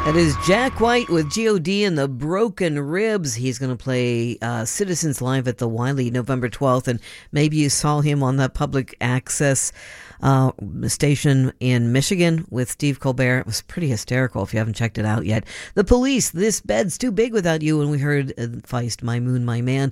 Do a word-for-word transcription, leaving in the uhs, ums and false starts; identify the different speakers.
Speaker 1: That is Jack White with G O D and the Broken Ribs. He's going to play uh, Citizens Live at the Wiley November twelfth, and maybe you saw him on the public access uh, station in Michigan with Steve Colbert. It was pretty hysterical if you haven't checked it out yet. The Police, This Bed's Too Big Without You, and we heard uh, Feist, My Moon, My Man.